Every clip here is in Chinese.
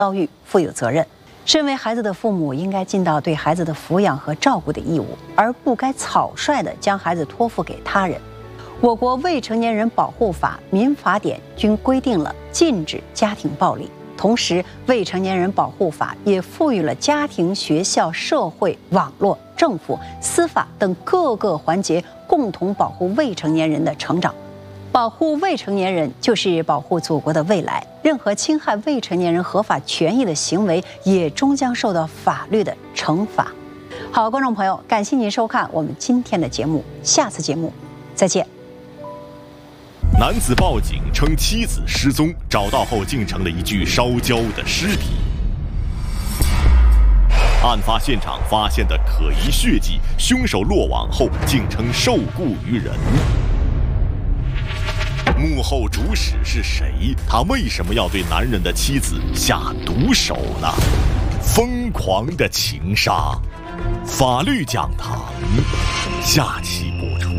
教育负有责任。身为孩子的父母，应该尽到对孩子的抚养和照顾的义务，而不该草率地将孩子托付给他人。我国《未成年人保护法》《民法典》均规定了禁止家庭暴力，同时《未成年人保护法》也赋予了家庭、学校、社会、网络、政府、司法等各个环节共同保护未成年人的成长。保护未成年人就是保护祖国的未来，任何侵害未成年人合法权益的行为也终将受到法律的惩罚。好，观众朋友，感谢您收看我们今天的节目，下次节目再见。 男子报警称妻子失踪，找到后竟成了一具烧焦的尸体。案发现场发现的可疑血迹，凶手落网后竟称受雇于人。幕后主使是谁？他为什么要对男人的妻子下毒手呢？疯狂的情杀，法律讲堂，下期播出。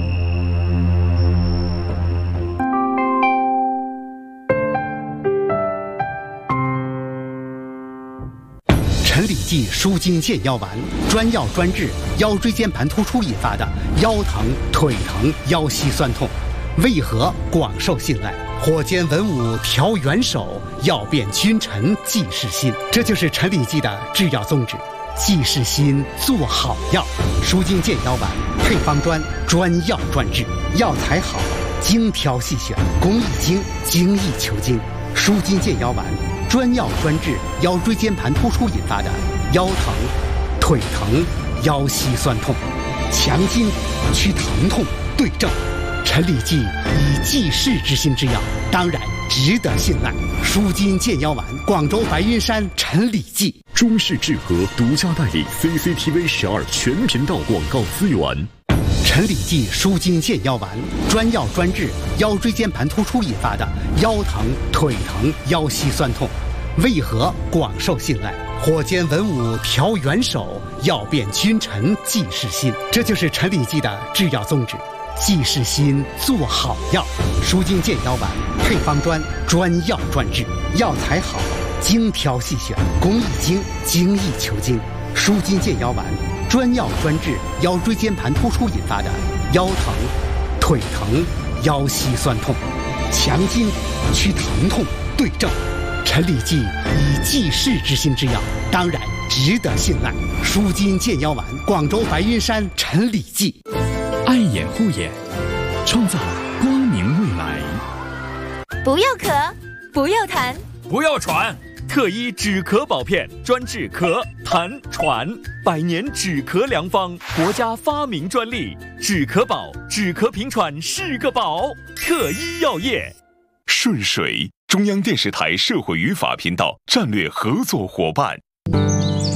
陈李济舒筋健腰丸，专药专治腰椎间盘突出引发的腰疼、腿疼、腰膝酸痛，为何广受信赖？火煎文武调元首，药变君臣济世心。这就是陈李济的制药宗旨，济世心，做好药。舒筋健腰丸配方专药专治，药材好，精挑细选，工艺精，精益求精。舒筋健腰丸专药专治腰椎间盘突出引发的腰疼、腿疼、腰膝酸痛，强筋去疼痛，对症。陈李济以济世之心之药，当然值得信赖。舒筋健腰丸，广州白云山陈李济。 中式制和独家代理 CCTV 12全频道广告资源。 陈李济舒筋健腰丸专药专治腰椎间盘突出引发的腰疼、腿疼、腰膝酸痛，为何广受信赖？火煎文武调元首，药变君臣济世心。这就是陈李济的制药宗旨，济世心，做好药。舒筋健腰丸配方专药专治，药材好，精挑细选，工艺精，精益求精。舒筋健腰丸专药专治腰椎间盘突出引发的腰疼、腿疼、腰膝酸痛，强筋去疼痛，对症。陈李济以济世之心之药，当然值得信赖。舒筋健腰丸，广州白云山陈李济。 爱眼护眼，创造光明未来。 不要咳，不要痰， 不要喘。特一止咳宝片专治咳、痰、喘，100年止咳良方，国家发明专利。止咳宝，止咳平喘是个宝。特一药业。 顺水，中央电视台社会与法频道战略合作伙伴。